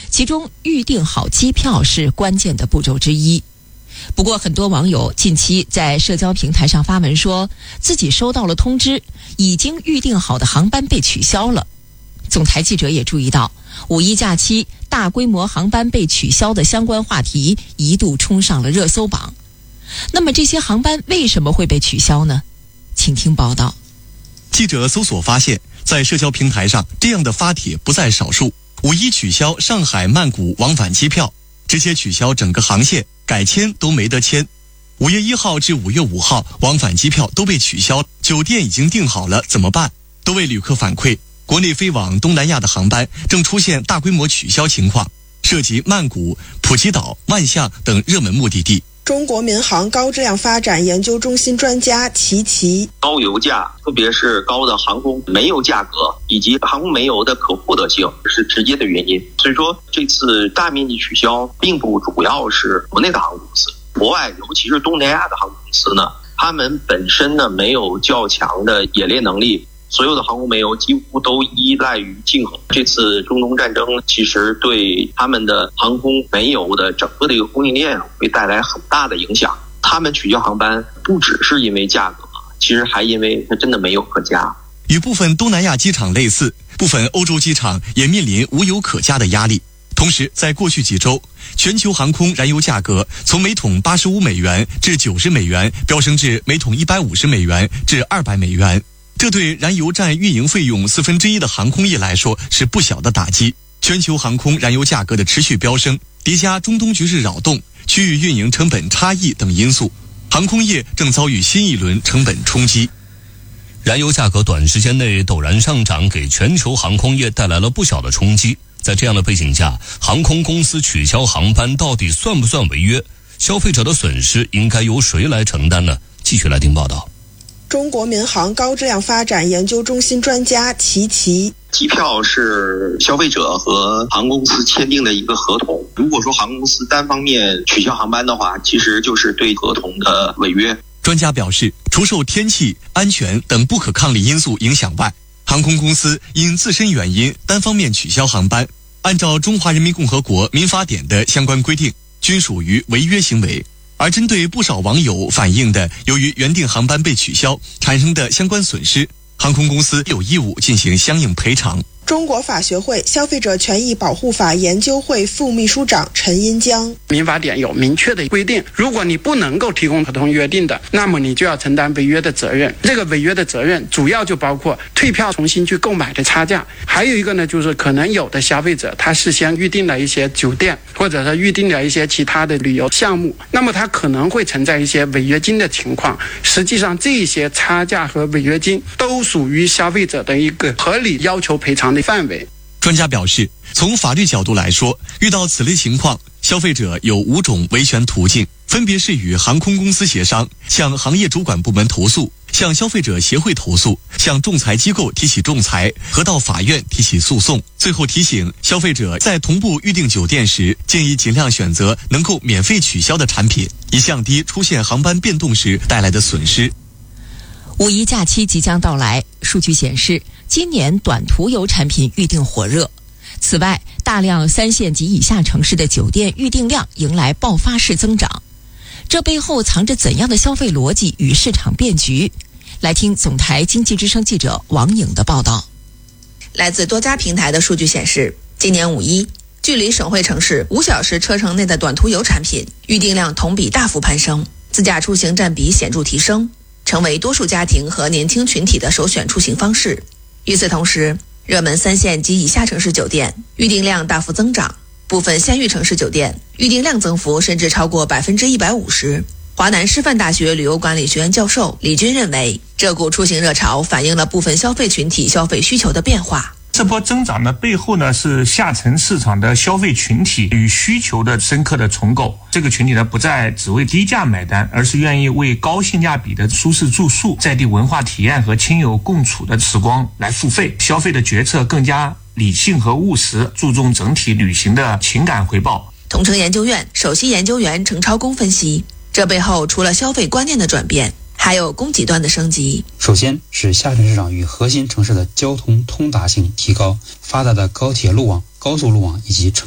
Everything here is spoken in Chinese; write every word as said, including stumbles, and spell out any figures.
其中预订好机票是关键的步骤之一。不过很多网友近期在社交平台上发文说，自己收到了通知，已经预订好的航班被取消了。总台记者也注意到，五一假期大规模航班被取消的相关话题一度冲上了热搜榜。那么这些航班为什么会被取消呢？请听报道。 记者搜索发现，在社交平台上这样的发帖不在少数。五一取消上海曼谷往返机票，直接取消整个航线，改签都没得签。五月一号至五月五号往返机票都被取消，酒店已经订好了，怎么办？多位旅客反馈，国内飞往东南亚的航班正出现大规模取消情况，涉及曼谷、普吉岛、万象等热门目的地。 中国民航高质量发展研究中心专家齐齐， 高油价，特别是高的航空煤油价格以及航空煤油的可获得性是直接的原因。所以说这次大面积取消并不主要是国内的航空公司，国外尤其是东南亚的航空公司呢，他们本身呢没有较强的冶炼能力，所有的航空煤油几乎都依赖于进口。这次中东战争其实对他们的航空煤油的整个的一个供应链会带来很大的影响。他们取消航班不只是因为价格，其实还因为它真的没有可加。 与部分东南亚机场类似，部分欧洲机场也面临无油可加的压力。同时，在过去几周，全球航空燃油价格从每桶八十五美元至九十美元飙升至每桶一百五十美元至二百美元。这对燃油占运营费用四分之一的航空业来说是不小的打击。全球航空燃油价格的持续飙升，叠加中东局势扰动、区域运营成本差异等因素，航空业正遭遇新一轮成本冲击。 燃油价格短时间内陡然上涨，给全球航空业带来了不小的冲击。在这样的背景下，航空公司取消航班到底算不算违约？消费者的损失应该由谁来承担呢？继续来听报道。 中国民航高质量发展研究中心专家齐齐， 机票是消费者和航空公司签订的一个合同，如果说航空公司单方面取消航班的话，其实就是对合同的违约。 专家表示，除受天气、安全等不可抗力因素影响外，航空公司因自身原因单方面取消航班，按照《中华人民共和国民法典》的相关规定，均属于违约行为。而针对不少网友反映的由于原定航班被取消产生的相关损失，航空公司有义务进行相应赔偿。 中国法学会消费者权益保护法研究会副秘书长陈荫江， 民法典有明确的规定，如果你不能够提供合同约定的，那么你就要承担违约的责任。这个违约的责任主要就包括退票重新去购买的差价，还有一个呢，就是可能有的消费者他事先预定了一些酒店，或者是预定了一些其他的旅游项目，那么他可能会存在一些违约金的情况。实际上这些差价和违约金都属于消费者的一个合理要求赔偿的范围。 专家表示，从法律角度来说，遇到此类情况，消费者有五种维权途径，分别是与航空公司协商，向行业主管部门投诉，向消费者协会投诉，向仲裁机构提起仲裁，和到法院提起诉讼。最后提醒消费者，在同步预订酒店时，建议尽量选择能够免费取消的产品，以降低出现航班变动时带来的损失。 五一假期即将到来，数据显示，今年短途游产品预订火热。此外，大量三线及以下城市的酒店预订量迎来爆发式增长。这背后藏着怎样的消费逻辑与市场变局？来听总台经济之声记者王颖的报道。 来自多家平台的数据显示，今年五一，距离省会城市五小时车程内的短途游产品预订量同比大幅攀升，自驾出行占比显著提升，成为多数家庭和年轻群体的首选出行方式。与此同时，热门三线及以下城市酒店预订量大幅增长，部分县域城市酒店预订量增幅甚至超过百分之一百五十。华南师范大学旅游管理学院教授李军认为，这股出行热潮反映了部分消费群体消费需求的变化。 这波增长的背后呢，是下沉市场的消费群体与需求的深刻的重构。这个群体呢，不再只为低价买单，而是愿意为高性价比的舒适住宿、在地文化体验和亲友共处的时光来付费。消费的决策更加理性和务实，注重整体旅行的情感回报。 同城研究院首席研究员程超公分析，这背后除了消费观念的转变，还有供给端的升级。 首先是下沉市场与核心城市的交通通达性提高，发达的高铁路网、高速路网以及